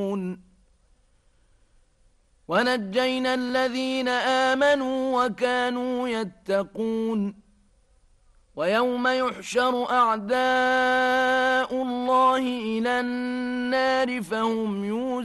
ونجينا الذين آمنوا وكانوا يتقون ويوم يحشر أعداء الله إلى النار فهم يوزعون